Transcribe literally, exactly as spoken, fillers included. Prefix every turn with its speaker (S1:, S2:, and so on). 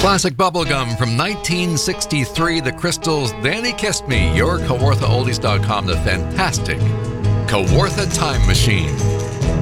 S1: Classic bubblegum from nineteen sixty-three, the Crystals' Then He Kissed Me, your Kawartha Oldies dot com, the fantastic Kawartha Time Machine.